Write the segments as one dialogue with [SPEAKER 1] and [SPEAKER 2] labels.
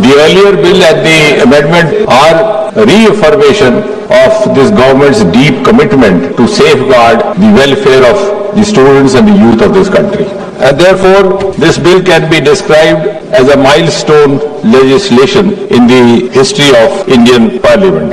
[SPEAKER 1] The earlier bill and the amendment are reaffirmation of this government's deep commitment to safeguard the welfare of the students and the youth of this country. And therefore, this bill can be described as a milestone legislation in the history of Indian Parliament.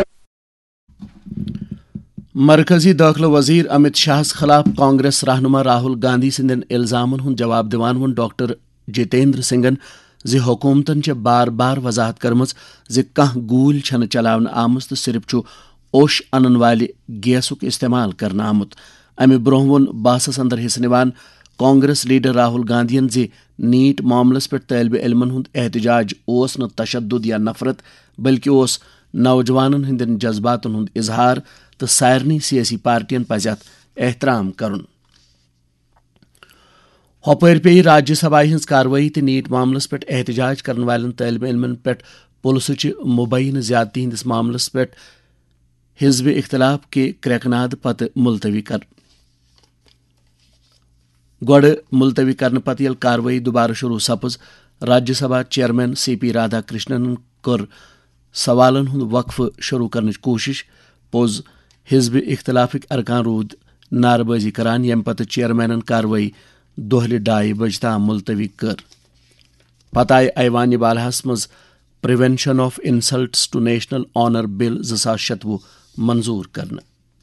[SPEAKER 2] मरकजी दाखिला वजीर अमित शाह खिलाफ कांग्रेस रहनुमा राहुल गांधी सिंदन इल्जामन हुंद जवाब दिवान वोन doctor Jitendra सिंगन जि हुकूमतन च बार बार वजाहत करमज जि कह गूल छन चलावन आमुत तो सिर्फ छु ओश अनन वाले गैसुक इस्तेमाल करना आमुत। अमे ब्रोह वोन बासस अंदर हिस्स निवान कांग्रेस लीडर राहुल गांधीन जि नीट मामलस पे तलब इल्मन हुंद एहतजाज ओस न तशद्दुद या नफरत बल्कि ओस नौजवानन हिंदन जज्बातन हुंद इजहार तो सारनी सियासी पार्टियन पज एहतराम करुन। हपर पे राज्यसभा हज कार्रवाई तो नीट मामलस पे एहतजाज कर वाले तलब इलमन पे पुलिस मुबैन ज्यादती हंदिस मामलस पे हिजब इख्तलाफ के क्रैकनाद पत मुलतवी कर गोड़ मुलतवी करने पत यल कार्रवाई दोबारा शुरू सपज राज्यसभा चेयरमैन CP राधाकृष्णन कर सवालन हुंद वक्फ शुरू करने कोशिश पोज हिजब इख्तलाफिक अरकान रूद नारबाजी करान यम पत चेयरमैनन कार्रवाई दोहले 2:30 बजे ताम मुलतवी कर। पत आय ऐवान बालहस मज prevention of insults to national honour bill 2026 मंजूर करना।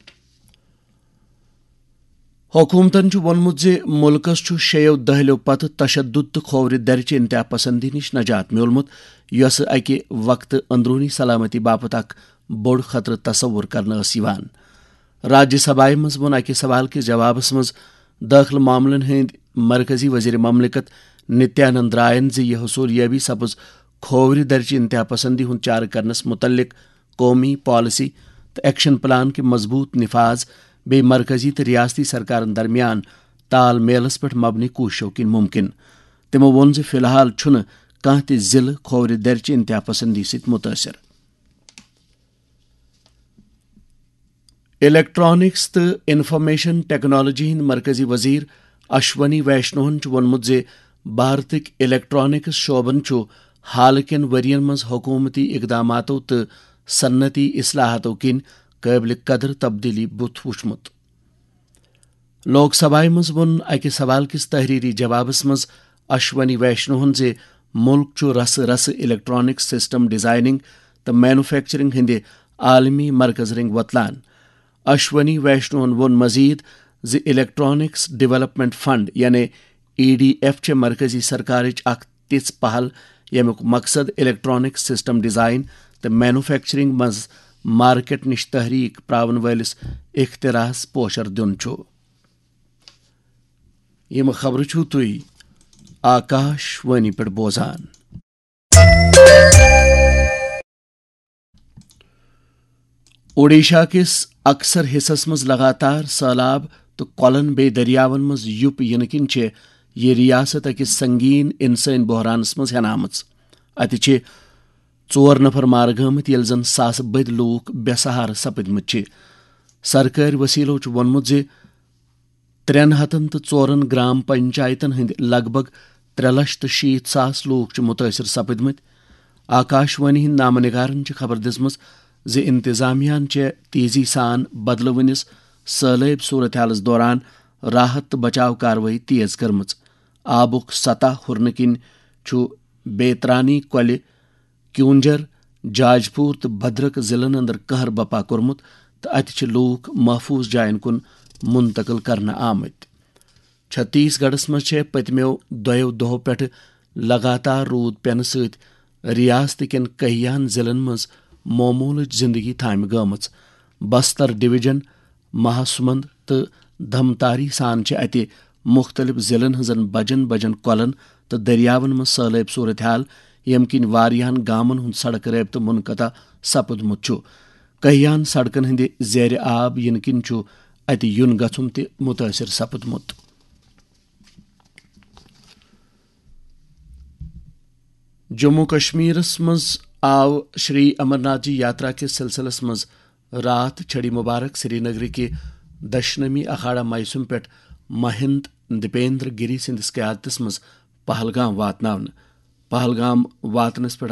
[SPEAKER 2] हुकूमतन वोनमुत जे मुल्कस शेयो दहलो पत तशद्दुद तो खौर दरच इंतहा पसंदी निश नजात म्योलमुत यस अकि वक्त अंदरूनी सलामती बापत अख बोड़ खतर तस्वुर करना यवान। राज्यसभा मज वोन अकि सवाल के जवाबस मज दाखिल मामलन हंद मरकजी वजीर ममलिकत नित्यानंद रायन जे यह हसूलियाबी सपज खौर दरच इंतहा पसंदी हुंद चार करनस मुतल्लिक कौमी पॉलिसी तो एक्शन प्लान के मजबूत निफाज बे मरकजी तो रियासती सरकारन दरमियान ताल मेलस पे मबनी कोशिशों किन मुमकिन। तमो वोन जे फिलहाल छुन कह त जिल खौर दरच इंतहा पसंदी सत मुतासर। इलेक्ट्रॉनिक्स तो इन्फॉर्मेशन टेक्नोलॉजी हिंद मरकजी वजीर अश्वनी वैष्णोहन वोनमुत जे भारतिक इलेक्ट्रॉनिक्स शोबन हाल कन वरियन मज हुकूमती इकदामातों तो सन्नती इस्लाहातों किन काबिल कदर तब्दीली बुथ वुचमुत। लोकसभा मज वोन अकि सवाल किस तहरीरी जवाबस मज अश्वनी वैष्णोहन जे मुल्क रस रस इलेक्ट्रॉनिक्स सिस्टम डिजाइनिंग तो मैनुफैक्चरिंग हिंदे आलमी मरकज रिंग वतलान। अश्वनी वैष्णोहन वोन मजीद जे इलेक्ट्रॉनिक्स डेवलपमेंट फंड यानी EDF चे मरकजी सरकार अख तिच पहल यमुक मकसद इलेक्ट्रॉनिक्स सिस्टम डिजाइन तो मैनुफैक्चरिंग मज मार्केट निश तहरीक प्रावन वालिस इख्तिरास पोशर दुन छो। यम खबर छू तुई आकाशवाणी पर बोजान। ओडिशा किस अक्सर हिस्सस मज लगातार सैलाब तो कोलन बे दरियावन मज युप यनकिन छे ये रियासत अकिस संगीन इंसान बहरानस मज हेनामच। अति छे 4 नफर मार गमत यल जन सास बद लूक बेसहार सपदमत छे। सरकारी वसीलो वोनमुत जे 304 ग्राम पंचायतन हंद लगभग 3,60,000 लूक मुतासर सपदमत। आकाशवाणी हिंद नाम निगारन खबर दिसमस जे इंतजामियान चे तेजी सान बदलवनिस सैलाब सूरत हालस दौरान राहत तो बचाव कार्रवाई तेज करमच। आबुक सतह हुरन किन बेतरानी कोल क्यूंजर जाजपुर तो भद्रक जिलन अंदर कहर बपा कोरमुत तो अत लूक महफूज जायन कुन मुंतकिल करना आमत। छत्तीसगढ़स मज पतमो 2 दोह पे लगातार रूद पेन सत रियासत कन कहियान जिलन मज मामूल जिंदगी थाम गमच। बस्तर डिवीजन महासुमंद तो धमतारी सान अत मुख्तलिफ जिलन हजन बजन बजन कोलन तो दरियावन मज सैलाब सूरत हाल यम किन वारियान गामन हुंद सड़क रबत मुनकता सपदमुत छु। कहियान सड़कन हंदे ज़ेर आब इन किन छु अत युन गछुन ते मुतासर सपदमुत। जम्मू कश्मीरस मज आव श्री अमरनाथ जी यात्रा के सिलसिलस मज रात छड़ी मुबारक श्रीनगर के दशनमी अखाड़ा मायसुम पे महंत दीपेंद्र गिरी सिंदिस क़यादतस मज पहलगाम वातनावन। पहलगाम वातनस पे